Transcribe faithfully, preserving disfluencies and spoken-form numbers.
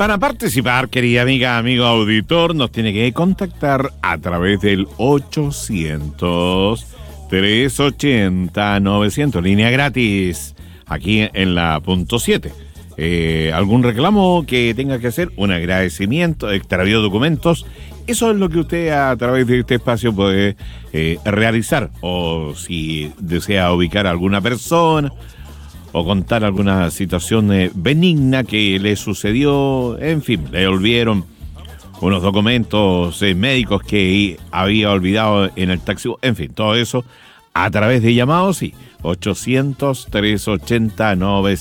Para participar, querida amiga, amigo auditor, nos tiene que contactar a través del ochocientos, trescientos ochenta, novecientos, línea gratis, aquí en la punto siete. Eh, ¿Algún reclamo que tenga que hacer? Un agradecimiento, extravío de documentos. Eso es lo que usted a través de este espacio puede eh, realizar. O si desea ubicar a alguna persona o contar alguna situación eh, benigna que le sucedió, en fin, le olvidaron unos documentos eh, médicos que había olvidado en el taxi, en fin, todo eso a través de llamados, sí, ochocientos, trescientos ochenta, novecientos.